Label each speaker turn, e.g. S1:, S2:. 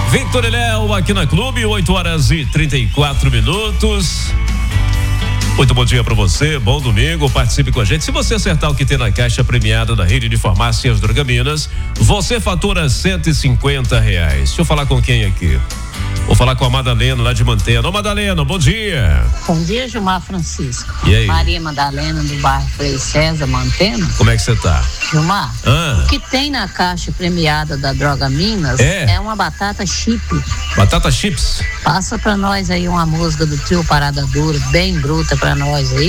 S1: Victor e Léo aqui na Clube, 8h34. Muito bom dia para você, bom domingo, participe com a gente. Se você acertar o que tem na caixa premiada da rede de farmácias Drogaminas, você fatura R$150. Deixa eu falar com quem aqui? Vou falar com a Madalena lá de Mantena. Ô Madalena, bom dia.
S2: Bom dia, Gilmar Francisco.
S1: E aí?
S2: Maria Madalena do bairro Frei César, Mantena.
S1: Como é que você tá?
S2: Gilmar, o que tem na caixa premiada da Drogaminas é uma batata chip.
S1: Batata chips?
S2: Passa pra nós aí uma música do trio Parada Dura, bem bruta pra nós aí.